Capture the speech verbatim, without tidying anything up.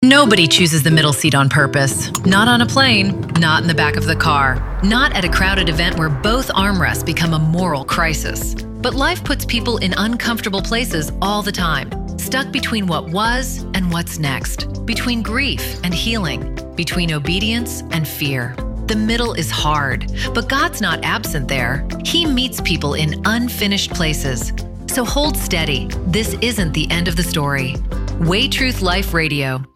Nobody chooses the middle seat on purpose. Not on a plane, not in the back of the car, not at a crowded event where both armrests become a moral crisis. But life puts people in uncomfortable places all the time, stuck between what was and what's next, between grief and healing, between obedience and fear. The middle is hard, but God's not absent there. He meets people in unfinished places. So hold steady. This isn't the end of the story. Way Truth Life Radio.